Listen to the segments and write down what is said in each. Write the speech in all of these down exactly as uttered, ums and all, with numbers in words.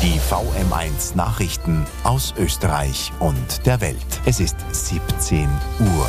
Die V M eins Nachrichten aus Österreich und der Welt. Es ist siebzehn Uhr.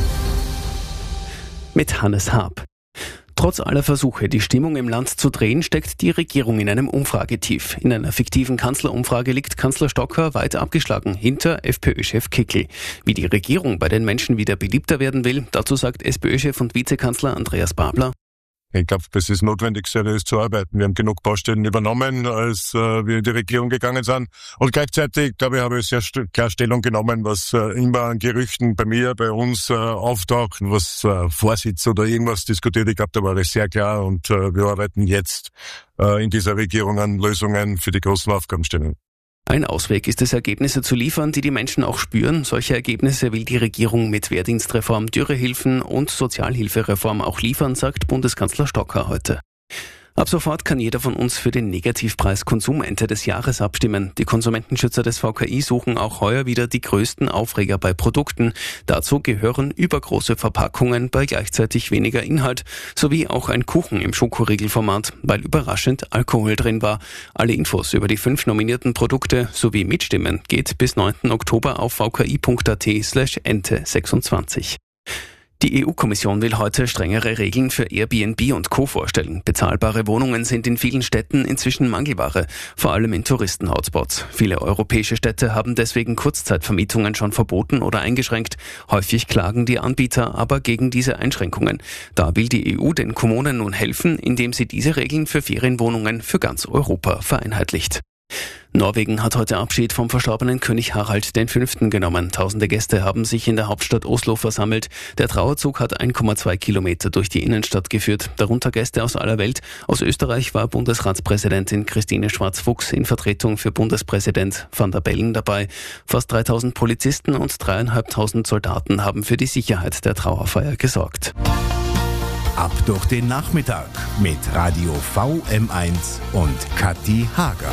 Mit Hannes Haab. Trotz aller Versuche, die Stimmung im Land zu drehen, steckt die Regierung in einem Umfragetief. In einer fiktiven Kanzlerumfrage liegt Kanzler Stocker weit abgeschlagen hinter FPÖ-Chef Kickl. Wie die Regierung bei den Menschen wieder beliebter werden will, dazu sagt SPÖ-Chef und Vizekanzler Andreas Babler: Ich glaube, es ist notwendig, seriös zu arbeiten. Wir haben genug Baustellen übernommen, als äh, wir in die Regierung gegangen sind. Und gleichzeitig, glaube ich, habe ich sehr st- klar Stellung genommen, was äh, immer an Gerüchten bei mir, bei uns äh, auftaucht, was äh, Vorsitz oder irgendwas diskutiert. Ich glaube, da war ich sehr klar und äh, wir arbeiten jetzt äh, in dieser Regierung an Lösungen für die großen Aufgabenstellungen. Ein Ausweg ist es, Ergebnisse zu liefern, die die Menschen auch spüren. Solche Ergebnisse will die Regierung mit Wehrdienstreform, Dürrehilfen und Sozialhilfereform auch liefern, sagt Bundeskanzler Stocker heute. Ab sofort kann jeder von uns für den Negativpreis Konsumente des Jahres abstimmen. Die Konsumentenschützer des V K I suchen auch heuer wieder die größten Aufreger bei Produkten. Dazu gehören übergroße Verpackungen bei gleichzeitig weniger Inhalt, sowie auch ein Kuchen im Schokoriegelformat, weil überraschend Alkohol drin war. Alle Infos über die fünf nominierten Produkte sowie Mitstimmen geht bis neunten Oktober auf vki.at slash ente sechsundzwanzig. Die E U-Kommission will heute strengere Regeln für Airbnb und Co. vorstellen. Bezahlbare Wohnungen sind in vielen Städten inzwischen Mangelware, vor allem in Touristen-Hotspots. Viele europäische Städte haben deswegen Kurzzeitvermietungen schon verboten oder eingeschränkt. Häufig klagen die Anbieter aber gegen diese Einschränkungen. Da will die E U den Kommunen nun helfen, indem sie diese Regeln für Ferienwohnungen für ganz Europa vereinheitlicht. Norwegen hat heute Abschied vom verstorbenen König Harald Fünften genommen. Tausende Gäste haben sich in der Hauptstadt Oslo versammelt. Der Trauerzug hat eins Komma zwei Kilometer durch die Innenstadt geführt, darunter Gäste aus aller Welt. Aus Österreich war Bundesratspräsidentin Christine Schwarz-Fuchs in Vertretung für Bundespräsident Van der Bellen dabei. Fast dreitausend Polizisten und dreieinhalbtausend Soldaten haben für die Sicherheit der Trauerfeier gesorgt. Ab durch den Nachmittag mit Radio V M eins und Kathi Hager.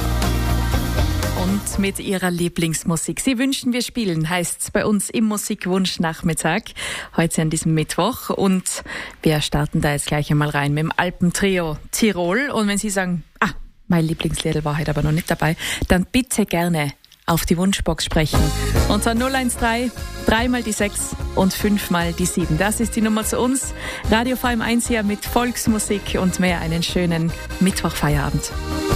Und mit ihrer Lieblingsmusik. Sie wünschen, wir spielen, heißt's bei uns im Musikwunsch-Nachmittag. Heute an diesem Mittwoch. Und wir starten da jetzt gleich einmal rein mit dem Alpentrio Tirol. Und wenn Sie sagen, ah, mein Lieblingslied war heute aber noch nicht dabei, dann bitte gerne auf die Wunschbox sprechen. Unter null eins drei, drei mal die sechs und fünf mal die sieben. Das ist die Nummer zu uns. Radio V M eins hier mit Volksmusik und mehr. Einen schönen Mittwochfeierabend.